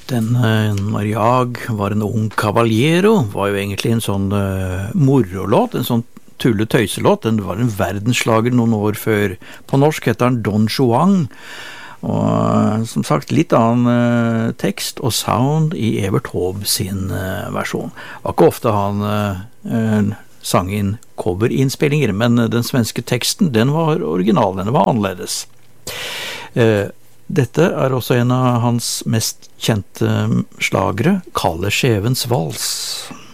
Den Mariag var en ung cavaliero, var jo egentlig en sånn morolåt, en sånn tulletøyselåt. Den var en verdenslager noen år før. På norsk heter den Don Juan, og som sagt litt annen tekst og sound i Evert Taube sin versjon. Det var ikke ofte han sang inn coverinnspillinger, men den svenske teksten, den var original, den var annerledes. Dette også en av hans mest kjente slagere, Kalle Skjevens vals.